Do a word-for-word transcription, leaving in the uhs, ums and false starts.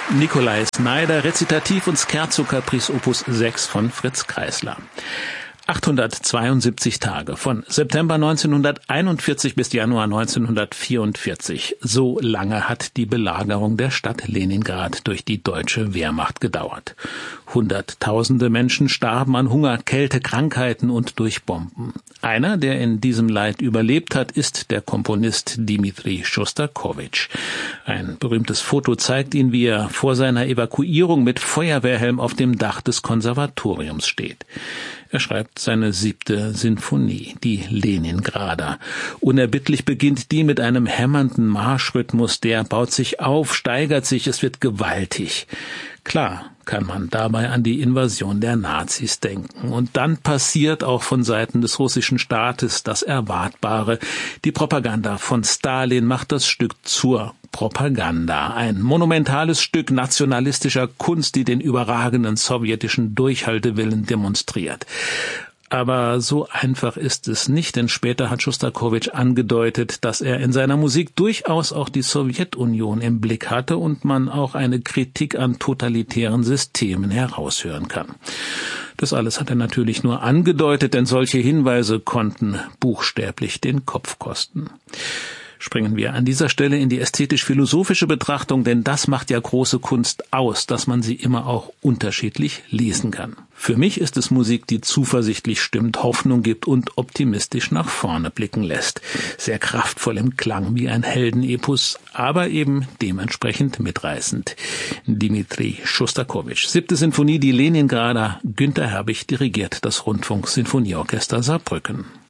Nikolai Snyder, Rezitativ und Scherzo Caprice Opus sechs von Fritz Kreisler. achthundertzweiundsiebzig Tage, von September neunzehnhunderteinundvierzig bis Januar neunzehnhundertvierundvierzig. So lange hat die Belagerung der Stadt Leningrad durch die deutsche Wehrmacht gedauert. Hunderttausende Menschen starben an Hunger, Kälte, Krankheiten und durch Bomben. Einer, der in diesem Leid überlebt hat, ist der Komponist Dmitri Schostakowitsch. Ein berühmtes Foto zeigt ihn, wie er vor seiner Evakuierung mit Feuerwehrhelm auf dem Dach des Konservatoriums steht. Er schreibt seine siebte Sinfonie, die Leningrader. Unerbittlich beginnt die mit einem hämmernden Marschrhythmus, der baut sich auf, steigert sich, es wird gewaltig. Klar kann man dabei an die Invasion der Nazis denken. Und dann passiert auch von Seiten des russischen Staates das Erwartbare. Die Propaganda von Stalin macht das Stück zur Propaganda. Ein monumentales Stück nationalistischer Kunst, die den überragenden sowjetischen Durchhaltewillen demonstriert. Aber so einfach ist es nicht, denn später hat Schostakowitsch angedeutet, dass er in seiner Musik durchaus auch die Sowjetunion im Blick hatte und man auch eine Kritik an totalitären Systemen heraushören kann. Das alles hat er natürlich nur angedeutet, denn solche Hinweise konnten buchstäblich den Kopf kosten. Springen wir an dieser Stelle in die ästhetisch-philosophische Betrachtung, denn das macht ja große Kunst aus, dass man sie immer auch unterschiedlich lesen kann. Für mich ist es Musik, die zuversichtlich stimmt, Hoffnung gibt und optimistisch nach vorne blicken lässt. Sehr kraftvoll im Klang wie ein Heldenepos, aber eben dementsprechend mitreißend. Dmitri Schostakowitsch. Siebte Sinfonie, die Leningrader. Günter Herbig dirigiert das Rundfunk-Sinfonieorchester Saarbrücken.